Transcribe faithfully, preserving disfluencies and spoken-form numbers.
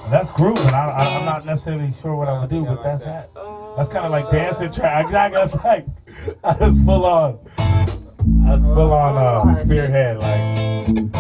That's grooving. I, I, I'm not necessarily sure what I would do, but that's that. That's kind of like dancing track. I guess like I was full on. That's full on uh, spearhead like.